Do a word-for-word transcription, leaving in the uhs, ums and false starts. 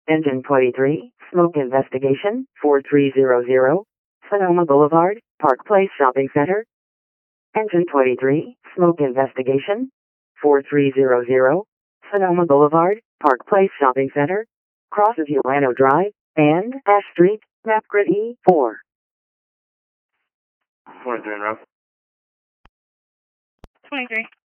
Engine twenty-three, smoke investigation, four three zero zero, Sonoma Boulevard, Park Place Shopping Center. Engine twenty-three, smoke investigation, four three zero zero, Sonoma Boulevard, Park Place Shopping Center. Crosses Ulano Drive and Ash Street, map grid E four. twenty-three, Rob. twenty-three.